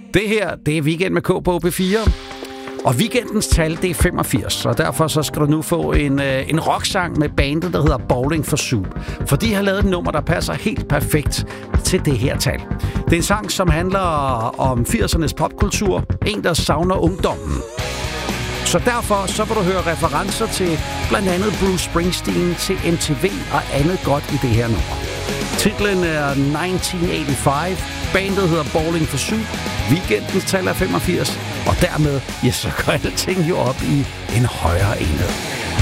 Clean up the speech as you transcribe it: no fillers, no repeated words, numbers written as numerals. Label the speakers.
Speaker 1: Det her, det er Weekend med K på OP4. Og weekendens tal, det er 85, og derfor så skal du nu få en rocksang med bandet, der hedder Bowling for Soup. For de har lavet et nummer, der passer helt perfekt til det her tal. Det er en sang, som handler om 80'ernes popkultur. En, der savner ungdommen. Så derfor så vil du høre referencer til blandt andet Bruce Springsteen, til MTV og andet godt i det her nummer. Titlen er 1985. Bandet hedder Bowling for Soup. Weekendens tal er 85. Og dermed, ja, så går alting jo op i en højere enhed.